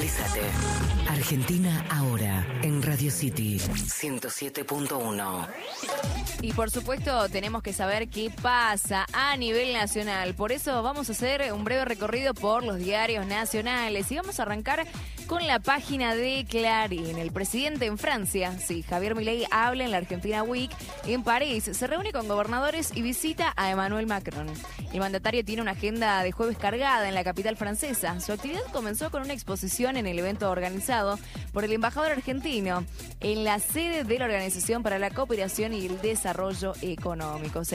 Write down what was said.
Actualízate. Argentina ahora en Radio City 107.1. Y por supuesto tenemos que saber qué pasa a nivel nacional. Por eso vamos a hacer un breve recorrido por los diarios nacionales y vamos a arrancar con la página de Clarín. El presidente en Francia, sí, Javier Milei, habla en la Argentina Week en París. Se reúne con gobernadores y visita a Emmanuel Macron. El mandatario tiene una agenda de jueves cargada en la capital francesa. Su actividad comenzó con una exposición en el evento organizado por el embajador argentino en la sede de la Organización para la Cooperación y el Desarrollo Económico.